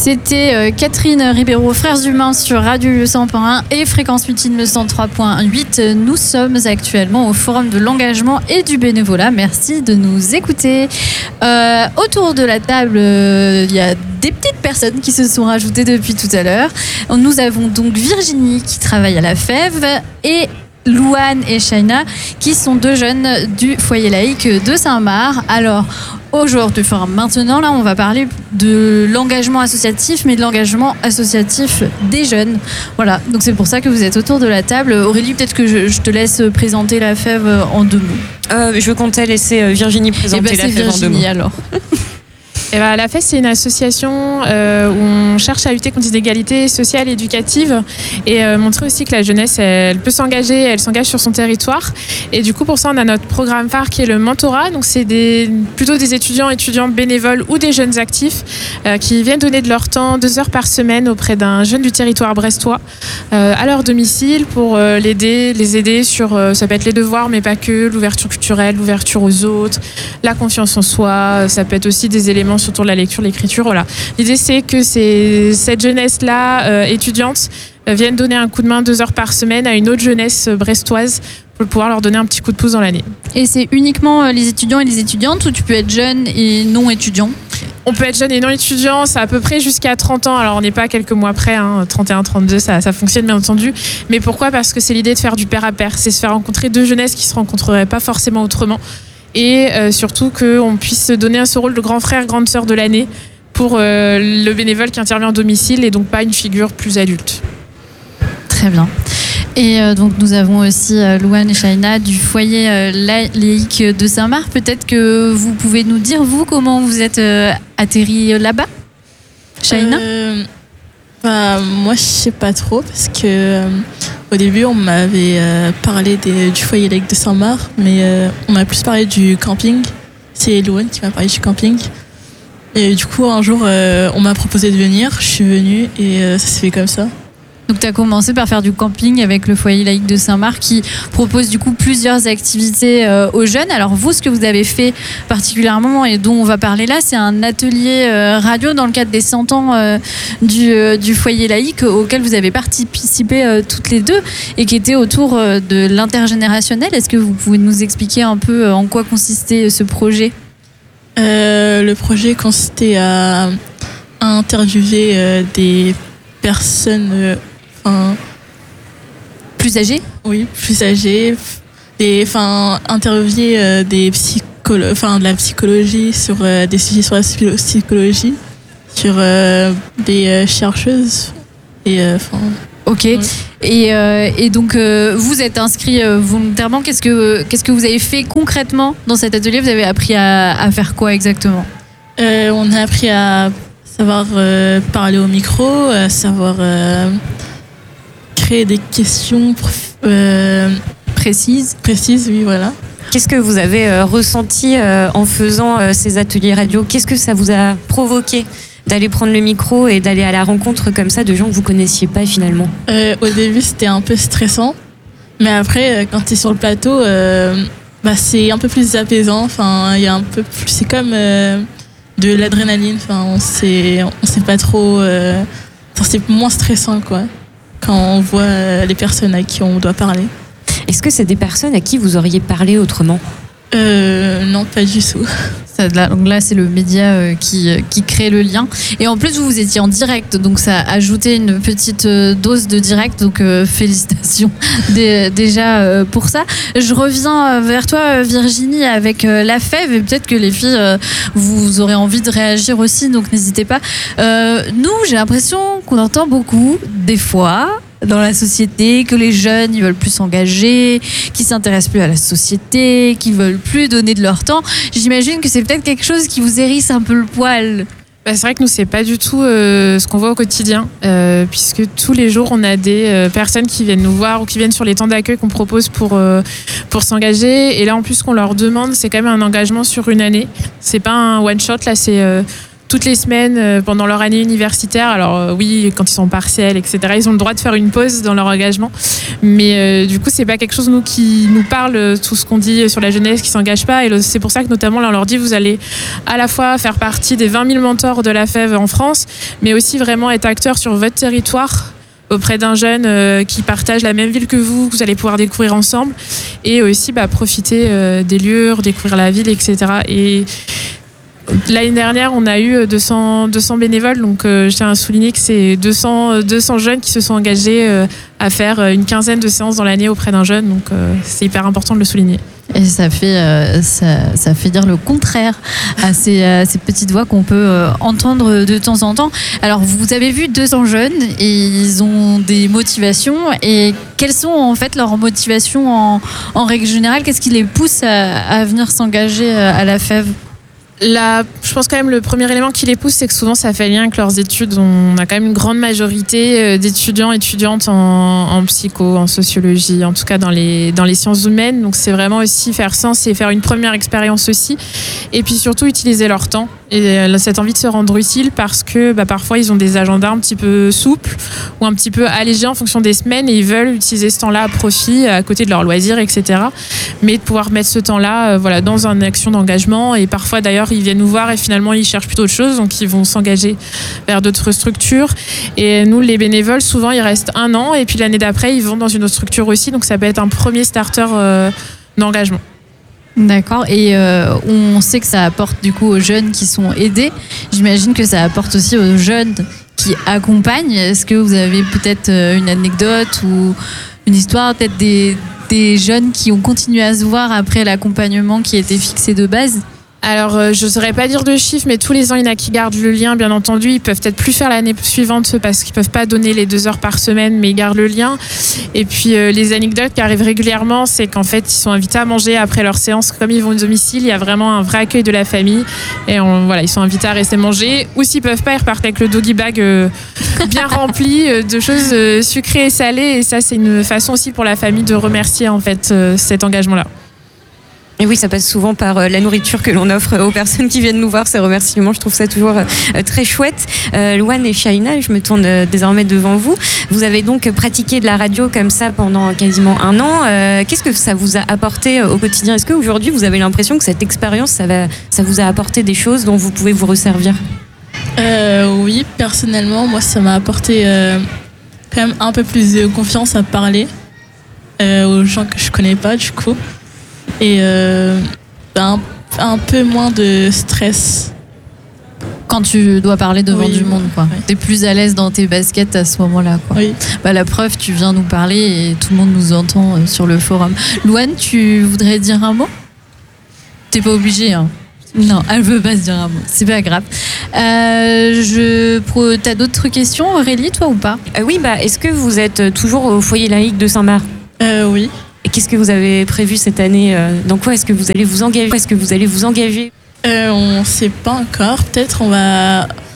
C'était Catherine Ribeiro, Frères Humains sur Radio 100.1 et Fréquence Mutine le 103.8. Nous sommes actuellement au Forum de l'engagement et du bénévolat. Merci de nous écouter. Autour de la table, il y a des petites personnes qui se sont rajoutées depuis tout à l'heure. Nous avons donc Virginie qui travaille à la FEV et Louane et Shaina qui sont deux jeunes du foyer laïque de Saint-Marc. Alors aujourd'hui, maintenant là, on va parler de l'engagement associatif, mais de l'engagement associatif des jeunes. Voilà, donc c'est pour ça que vous êtes autour de la table. Aurélie, peut-être que je te laisse présenter la FEV en 2 mots. Je comptais laisser Virginie présenter la FEV en 2 mots. Alors. La FEV, c'est une association où on cherche à lutter contre les inégalités sociales et éducatives et montrer aussi que la jeunesse, elle peut s'engager, elle s'engage sur son territoire. Et du coup, pour ça, on a notre programme phare qui est le mentorat. Donc, c'est plutôt des étudiants bénévoles ou des jeunes actifs qui viennent donner de leur temps 2 heures par semaine auprès d'un jeune du territoire brestois à leur domicile pour les aider sur, ça peut être les devoirs, mais pas que, l'ouverture culturelle, l'ouverture aux autres, la confiance en soi. Ça peut être aussi des éléments autour de la lecture, l'écriture, voilà. L'idée, c'est que cette jeunesse-là, étudiante, vienne donner un coup de main 2 heures par semaine à une autre jeunesse brestoise pour pouvoir leur donner un petit coup de pouce dans l'année. Et c'est uniquement les étudiants et les étudiantes ou tu peux être jeune et non étudiant ? On peut être jeune et non étudiant, c'est à peu près jusqu'à 30 ans. Alors, on n'est pas à quelques mois près, 31, 32, ça fonctionne bien entendu. Mais pourquoi ? Parce que c'est l'idée de faire du pair à pair. C'est se faire rencontrer 2 jeunesses qui ne se rencontreraient pas forcément autrement. Et surtout qu'on puisse se donner ce rôle de grand frère, grande sœur de l'année pour le bénévole qui intervient au domicile et donc pas une figure plus adulte. Très bien. Et donc nous avons aussi Louane et Shaina du foyer laïque de Saint-Marc. Peut-être que vous pouvez nous dire, vous, comment vous êtes atterri là-bas, Shaina ? Moi, je sais pas trop parce que au début, on m'avait parlé du foyer laïque de Saint-Marc, mais on m'a plus parlé du camping. C'est Louane qui m'a parlé du camping. Et du coup, un jour, on m'a proposé de venir. Je suis venue et ça s'est fait comme ça. Donc tu as commencé par faire du camping avec le foyer laïque de Saint-Marc qui propose du coup plusieurs activités aux jeunes. Alors vous, ce que vous avez fait particulièrement et dont on va parler là, c'est un atelier radio dans le cadre des 100 ans du foyer laïque auquel vous avez participé toutes les deux et qui était autour de l'intergénérationnel. Est-ce que vous pouvez nous expliquer un peu en quoi consistait ce projet ? Le projet consistait à interviewer des personnes plus âgées ? Oui, plus âgées. Interviewer de la psychologie sur des sujets sur la psychologie, sur des chercheuses. Ok. Ouais. Et donc, vous êtes inscrit volontairement. Qu'est-ce que vous avez fait concrètement dans cet atelier ? Vous avez appris à faire quoi exactement ? On a appris à savoir parler au micro, à savoir créer des questions précises. Précises, oui, voilà. Qu'est-ce que vous avez ressenti en faisant ces ateliers radio ? Qu'est-ce que ça vous a provoqué d'aller prendre le micro et d'aller à la rencontre comme ça de gens que vous connaissiez pas finalement ? Au début, c'était un peu stressant, mais après, quand tu es sur le plateau, c'est un peu plus apaisant. Il y a un peu plus, c'est comme de l'adrénaline. On sait pas trop. C'est moins stressant, quoi, quand on voit les personnes à qui on doit parler. Est-ce que c'est des personnes à qui vous auriez parlé autrement ? Non, pas du tout. Donc là, c'est le média qui crée le lien. Et en plus, vous étiez en direct, donc ça a ajouté une petite dose de direct. Donc félicitations déjà pour ça. Je reviens vers toi, Virginie, avec la FEV. Et peut-être que les filles, vous aurez envie de réagir aussi, donc n'hésitez pas. Nous, j'ai l'impression qu'on entend beaucoup, des fois, dans la société, que les jeunes ils veulent plus s'engager, qu'ils s'intéressent plus à la société, qu'ils veulent plus donner de leur temps. J'imagine que c'est peut-être quelque chose qui vous hérisse un peu le poil. C'est vrai que nous, c'est pas du tout ce qu'on voit au quotidien, puisque tous les jours, on a des personnes qui viennent nous voir ou qui viennent sur les temps d'accueil qu'on propose pour s'engager. Et là, en plus, ce qu'on leur demande, c'est quand même un engagement sur une année. C'est pas un one-shot, là, c'est toutes les semaines pendant leur année universitaire. Alors oui, quand ils sont partiels, etc., ils ont le droit de faire une pause dans leur engagement. Mais du coup, c'est pas quelque chose qui nous parle, tout ce qu'on dit sur la jeunesse qui s'engage pas. Et c'est pour ça que notamment là, on leur dit, vous allez à la fois faire partie des 20 000 mentors de la FEV en France, mais aussi vraiment être acteur sur votre territoire auprès d'un jeune qui partage la même ville que vous allez pouvoir découvrir ensemble, et aussi profiter des lieux, découvrir la ville, etc. Et l'année dernière, on a eu 200 bénévoles, donc je tiens à souligner que c'est 200 jeunes qui se sont engagés à faire une quinzaine de séances dans l'année auprès d'un jeune, donc c'est hyper important de le souligner. Et ça fait dire le contraire à ces petites voix qu'on peut entendre de temps en temps. Alors, vous avez vu 200 jeunes et ils ont des motivations. Et quelles sont en fait leurs motivations en règle générale? Qu'est-ce qui les pousse à venir s'engager à la FEV? Je pense quand même le premier élément qui les pousse, c'est que souvent ça fait lien avec leurs études. On a quand même une grande majorité d'étudiantes en psycho, en sociologie, en tout cas dans les sciences humaines. Donc c'est vraiment aussi faire sens et faire une première expérience aussi. Et puis surtout utiliser leur temps et cette envie de se rendre utile, parce que parfois ils ont des agendas un petit peu souples ou un petit peu allégés en fonction des semaines, et ils veulent utiliser ce temps-là à profit, à côté de leurs loisirs, etc. Mais de pouvoir mettre ce temps-là dans une action d'engagement. Et parfois d'ailleurs ils viennent nous voir et finalement ils cherchent plutôt autre chose, donc ils vont s'engager vers d'autres structures. Et nous, les bénévoles, souvent ils restent 1 an et puis l'année d'après ils vont dans une autre structure aussi, donc ça peut être un premier starter d'engagement. D'accord. Et on sait que ça apporte du coup aux jeunes qui sont aidés. J'imagine que ça apporte aussi aux jeunes qui accompagnent. Est-ce que vous avez peut-être une anecdote ou une histoire, peut-être des jeunes qui ont continué à se voir après l'accompagnement qui était fixé de base? Alors, je ne saurais pas dire de chiffres, mais tous les ans, il y en a qui gardent le lien, bien entendu. Ils peuvent peut-être plus faire l'année suivante parce qu'ils ne peuvent pas donner les 2 heures par semaine, mais ils gardent le lien. Et puis, les anecdotes qui arrivent régulièrement, c'est qu'en fait, ils sont invités à manger après leur séance. Comme ils vont au domicile, il y a vraiment un vrai accueil de la famille. Et ils sont invités à rester manger. Ou s'ils ne peuvent pas, ils repartent avec le doggy bag bien rempli de choses sucrées et salées. Et ça, c'est une façon aussi pour la famille de remercier en fait cet engagement-là. Et oui, ça passe souvent par la nourriture que l'on offre aux personnes qui viennent nous voir, ces remerciements. Je trouve ça toujours très chouette. Louane et Shaina, je me tourne désormais devant vous. Vous avez donc pratiqué de la radio comme ça pendant quasiment 1 an. Qu'est-ce que ça vous a apporté au quotidien? Est-ce qu'aujourd'hui, vous avez l'impression que cette expérience, ça vous a apporté des choses dont vous pouvez vous resservir? Oui, personnellement, moi, ça m'a apporté quand même un peu plus de confiance à parler aux gens que je connais pas, du coup. Et un peu moins de stress. Quand tu dois parler devant du monde, quoi. Oui. T'es plus à l'aise dans tes baskets à ce moment-là, quoi. Oui. La preuve, tu viens nous parler et tout le monde nous entend sur le forum. Louane, tu voudrais dire un mot? T'es pas obligée, hein. Non, elle veut pas se dire un mot. C'est pas grave. T'as d'autres questions, Aurélie, toi, ou pas? Oui, est-ce que vous êtes toujours au foyer laïque de Saint-Marc? Oui. Et qu'est-ce que vous avez prévu cette année? Dans quoi est-ce que vous allez vous engager? On ne sait pas encore. Peut-être on va